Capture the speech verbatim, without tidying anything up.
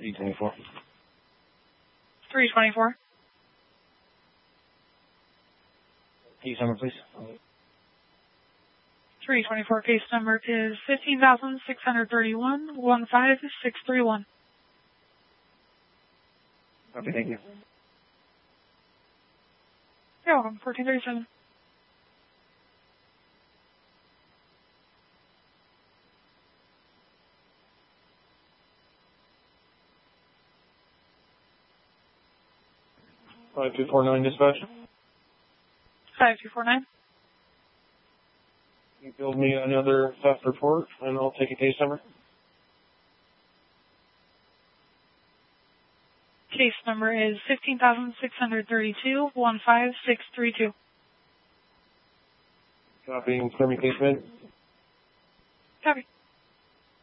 three twenty-four. three twenty-four. Case number, please. three twenty-four case number is fifteen thousand six hundred thirty-one, one five six three one. Okay, thank you. You're welcome. fourteen thirty-seven. five two four nine dispatch. five two four nine. You build me another theft report, and I'll take a case number. Case number is fifteen thousand six hundred thirty-two, one five six three two. Copying, clear me case made. Copy.